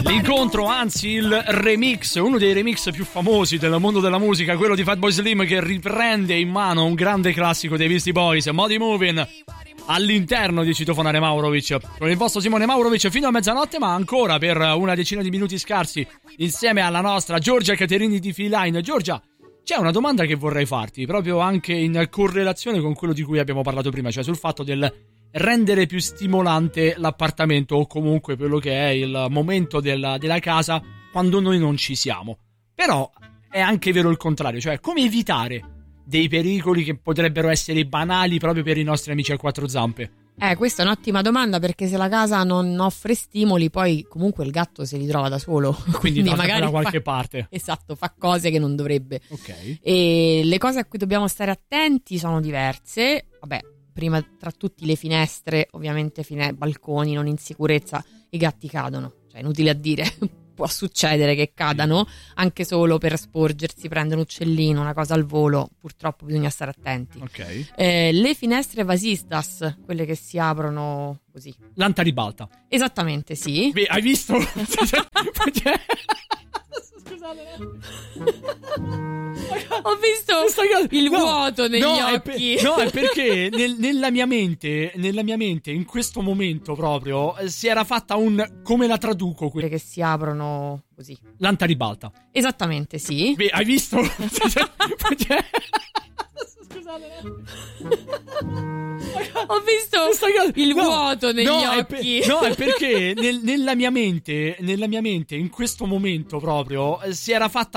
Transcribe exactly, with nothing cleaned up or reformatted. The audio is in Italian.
L'incontro, anzi il remix, uno dei remix più famosi del mondo della musica, quello di Fatboy Slim, che riprende in mano un grande classico dei Beastie Boys, Modi Movin', all'interno di Citofonare Maurovic, con il vostro Simone Maurovic fino a mezzanotte, ma ancora per una decina di minuti scarsi insieme alla nostra Giorgia Caterini di Feeline. Giorgia, c'è una domanda che vorrei farti, proprio anche in correlazione con quello di cui abbiamo parlato prima, cioè sul fatto del rendere più stimolante l'appartamento o comunque quello che è il momento della, della casa quando noi non ci siamo. Però è anche vero il contrario, cioè come evitare dei pericoli che potrebbero essere banali proprio per i nostri amici a quattro zampe. Eh, questa è un'ottima domanda, perché se la casa non offre stimoli, poi comunque il gatto se li trova da solo. Quindi, Quindi magari da qualche fa, parte. Esatto, fa cose che non dovrebbe. Ok. E le cose a cui dobbiamo stare attenti sono diverse. Vabbè, prima tra tutti le finestre, ovviamente fine, balconi, non in sicurezza, i gatti cadono. Cioè, inutile a dire, può succedere che cadano, anche solo per sporgersi, prendere un uccellino, una cosa al volo, purtroppo bisogna stare attenti. Ok. Eh, le finestre vasistas, quelle che si aprono così. L'anta ribalta. Esattamente, sì. Beh, hai visto? Scusate. Ho visto il no, vuoto negli no, occhi. È per, no, è perché nel, nella mia mente, nella mia mente, in questo momento proprio, si era fatta un... come la traduco? Quelle che si aprono così. L'anta ribalta. Esattamente, sì. Beh, hai visto? Scusate. Ho visto il no, vuoto negli no, occhi. È per, no, è perché nel, nella mia mente, nella mia mente, in questo momento proprio, si era fatta